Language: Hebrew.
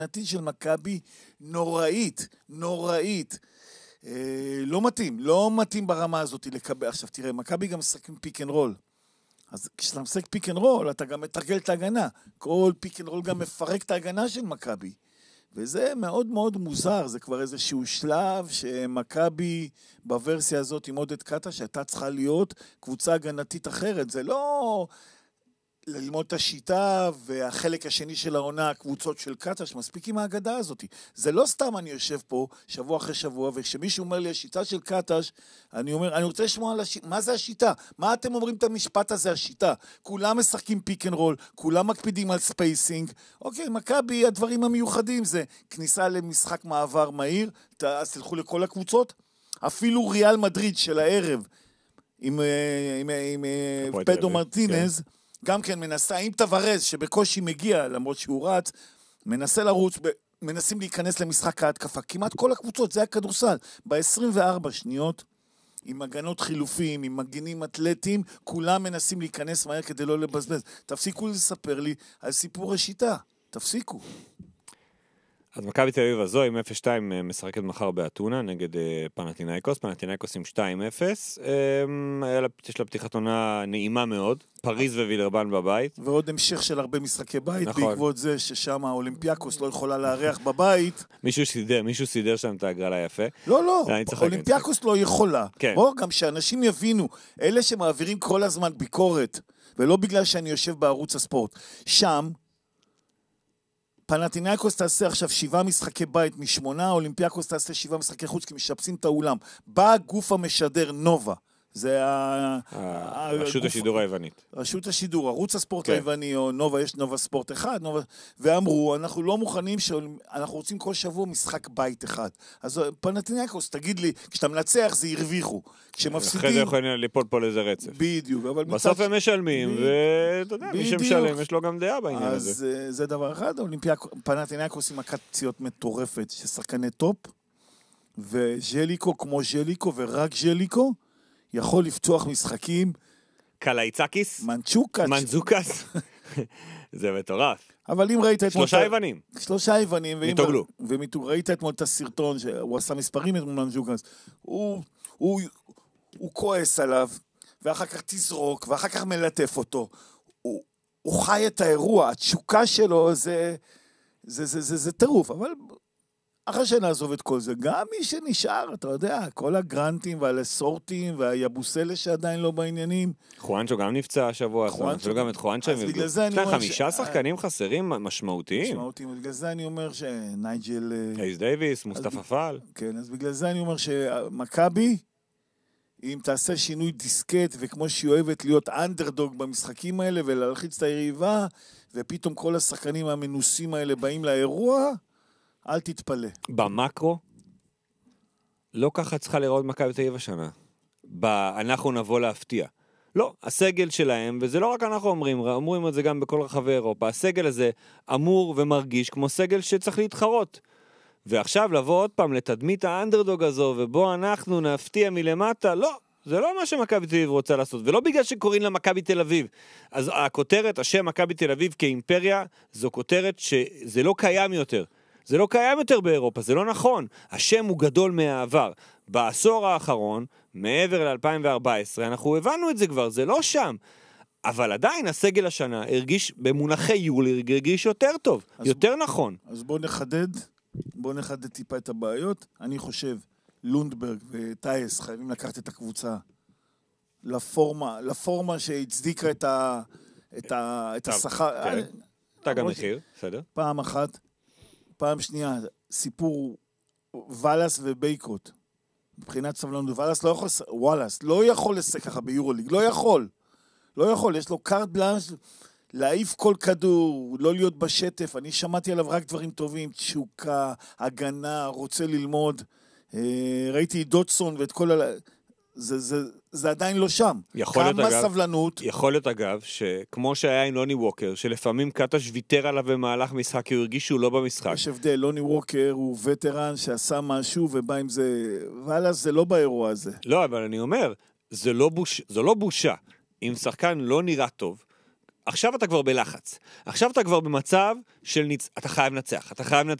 ההגנתית של מכבי נוראית, נוראית. לא מתאים ברמה הזאת לקבל. עכשיו תראה, מכבי גם משחקים פיק אנד רול. אז כשאתה משחק פיק אנד רול, אתה גם מתרגל את ההגנה. כל פיק אנד רול גם מפרק את ההגנה של מכבי. וזה מאוד מאוד מוזר, זה כבר איזשהו שלב שמכבי בוורסיה הזאת עם עודד קטש, שהייתה צריכה להיות קבוצה הגנתית אחרת. זה לא ללמוד את השיטה והחלק השני של העונה, הקבוצות של קטש, מספיק עם ההגדה הזאת. זה לא סתם אני יושב פה שבוע אחרי שבוע, וכשמישהו אומר לי השיטה של קטש, אני אומר, אני רוצה לשמוע על השיטה, מה זה השיטה? מה אתם אומרים את המשפט הזה, השיטה? כולם משחקים פיק אנד רול, כולם מקפידים על ספייסינג. אוקיי, מכבי, הדברים המיוחדים זה כניסה למשחק מעבר מהיר, אז תלכו לכל הקבוצות. אפילו ריאל מדריד של הערב, עם פדו מרטינז, גם כן מנסה, עם תוורז שבקושי מגיע, למרות שהוא רץ, מנסה לרוץ, מנסים להיכנס למשחק ההתקפה. כמעט כל הקבוצות, זה הכדורסל. ב-24 שניות, עם הגנות חילופים, עם מגנים אתלטיים, כולם מנסים להיכנס מהר כדי לא לבזבז. תפסיקו לספר לי על סיפור השיטה. תפסיקו. אז מכבי תל אביב הזו עם 0-2 משחקת מחר באתונה נגד פנתינייקוס עם 2-0. יש לה פתיחת עונה נעימה מאוד, פריז ווילרבן בבית. ועוד המשך של הרבה משחקי בית, בעקבות זה ששם האולימפיאקוס לא יכולה לארח בבית. מישהו סידר שם את הגרלה יפה. לא, האולימפיאקוס לא יכולה. בוא, גם שאנשים יבינו, אלה שמעבירים כל הזמן ביקורת, ולא בגלל שאני יושב בערוץ הספורט, שם, פנתינייקוס תעשה עכשיו 7 משחקי בית מ8, אולימפיאקוס תעשה 7 משחקי חוץ, כי משפצים את האולם. בא הגוף המשדר נובה. זה רשות השידור היוונית. רשות השידור, ערוץ הספורט היווני, או נובה, יש נובה ספורט אחד, ואמרו, אנחנו לא מוכנים, אנחנו רוצים כל שבוע משחק בית אחד. אז פנתינייקוס, תגיד לי, כשאתה מנצח זה הרוויחו. אחרי זה יכולים ליפול פה לזה רצף. בדיוק. בסוף הם משלמים, ואתה יודע, מי שמשלם, יש לו גם דעה בעניין הזה. אז זה דבר אחד, פנתינייקוס עם מכת פציעות מטורפת, ששחקני טופ, וז'ליקו כמו ז'ליקו, ורק ז'ליקו, יכול לפתוח משחקים. קלייצקיס? מנצ'וקס. זה מטורף. אבל אם ראית אתמול... 3 יוונים. מתוגלו. ראית אתמול את הסרטון שהוא עשה מספרים את מנצ'וקס. הוא כועס עליו, ואחר כך תזרוק, ואחר כך מלטף אותו. הוא חי את האירוע, התשוקה שלו זה טירוף, אבל... אחרי שנעזוב את כל זה, גם מי שנשאר, אתה יודע, כל הגרנטים והלסורטים והיבוסלה שעדיין לא בעניינים. חואנצ'ו גם נפצע השבוע, אפילו גם את חואנצ'ו. אז בגלל זה אני אומר 5 שחקנים חסרים משמעותיים. בגלל זה אני אומר שנייג'ל... אייס דייביס, מוסטפא פאל. כן, אז בגלל זה אני אומר שמכבי, אם תעשה שינוי דיסקט, וכמו שהיא אוהבת להיות אנדרדוג במשחקים האלה, ולהלחיץ את היריבה, ופתאום כל השחקנים המנוסים האלה באים לאירוע, אל תתפלא. במקרו, לא ככה צריכה לראות מכבי תל אביב השנה. אנחנו נבוא להפתיע. לא, הסגל שלהם, וזה לא רק אנחנו אומרים את זה גם בכל רחבי אירופה, הסגל הזה אמור ומרגיש כמו סגל שצריך להתחרות. ועכשיו לבוא עוד פעם לתדמית האנדרדוג הזו, ובו אנחנו נפתיע מלמטה, לא. זה לא מה שמכבי תל אביב רוצה לעשות, ולא בגלל שקוראים לה מכבי תל אביב. אז הכותרת, השם מכבי תל אביב כאימפריה, זו כותרת שזה לא קיים יותר. זה לא קיים יותר באירופה, זה לא נכון. השם הוא גדול מהעבר. בעשור האחרון, מעבר ל-2014, אנחנו הבנו את זה כבר, זה לא שם. אבל עדיין הסגל השנה הרגיש, במונחי יולי, הרגיש יותר טוב, יותר נכון. אז בוא נחדד טיפה את הבעיות. אני חושב, לונדברג וטייס חייבים לקחת את הקבוצה לפורמה שהצדיקה את השכר. כן, תג המחיר, בסדר. פעם אחת. פעם שנייה, סיפור וואלאס ובייקוט. מבחינת סבלנות, וואלאס לא יכול לשחק ככה ביורוליג, לא יכול, יש לו קארט בלאנש, להעיף כל כדור, לא להיות בשטף, אני שמעתי עליו רק דברים טובים, תשוקה, הגנה, רוצה ללמוד, ראיתי דוטסון ואת כל זה עדיין לא שם. כמה סבלנות. יכול להיות אגב, שכמו שהיה עם לוני ווקר, שלפעמים קטש ויתר עליו במהלך משחק, כי הוא הרגיש שהוא לא במשחק. יש הבדל, לוני ווקר הוא וטרן שעשה משהו, ובא עם זה, ואללה, זה לא באירוע הזה. לא, אבל אני אומר, זו לא בושה. אם שחקן לא נראה טוב, עכשיו אתה כבר בלחץ. עכשיו אתה כבר במצב של אתה חייב לנצח. אתה חייב